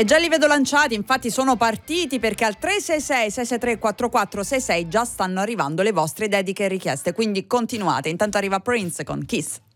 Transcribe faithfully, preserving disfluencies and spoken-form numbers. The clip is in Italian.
E già li vedo lanciati, infatti sono partiti, perché al tre sei sei sei sei tre quattro quattro sei sei già stanno arrivando le vostre dediche e richieste, quindi continuate. Intanto arriva Prince con Kiss.